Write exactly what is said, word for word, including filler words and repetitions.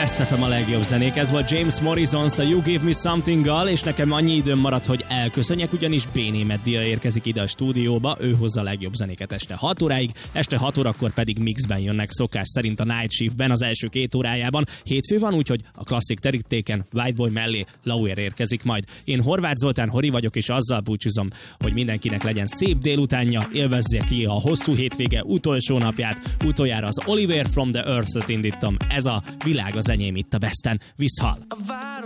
Best ef em a legjobb zenék, ez volt James Morrison's a You Give Me Something-gal, és nekem annyi időm maradt, hogy elköszönjek, ugyanis Béné Meddia érkezik ide a stúdióba, ő hozza a legjobb zenéket este hat óráig, este hat órakor pedig mixben jönnek szokás szerint a Night Shiftben az első két órájában. Hétfő van, úgyhogy a klasszik terítéken Whiteboy mellé Lauer érkezik majd. Én Horváth Zoltán Hori vagyok, és azzal búcsúzom, hogy mindenkinek legyen szép délutánja, élvezze ki a hosszú hétvége utolsó napját, utoljára az Oliver from the Earth-ot indítom. Ez a Világ az enyém itt a Besten. Viszhal!